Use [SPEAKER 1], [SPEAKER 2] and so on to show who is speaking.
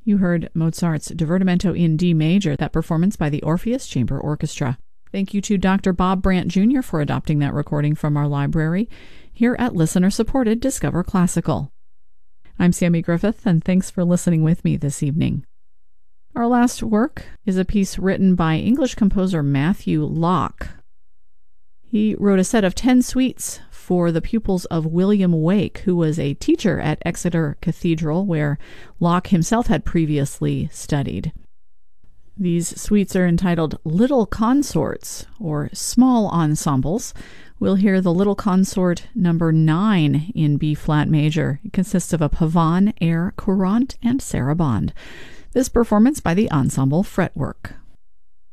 [SPEAKER 1] You heard Mozart's Divertimento in D major, that performance by the Orpheus Chamber Orchestra. Thank you to Dr. Bob Brandt Jr. for adopting that recording from our library here at listener-supported Discover Classical. I'm Sammy Griffith, and thanks for listening with me this evening. Our last work is a piece written by English composer Matthew Locke. He wrote a set of 10 suites for the pupils of William Wake, who was a teacher at Exeter Cathedral, where Locke himself had previously studied. These suites are entitled Little Consorts, or Small Ensembles. We'll hear the Little Consort number 9 in B-flat major. It consists of a pavane, air, courant, and sarabande. This performance by the Ensemble Fretwork.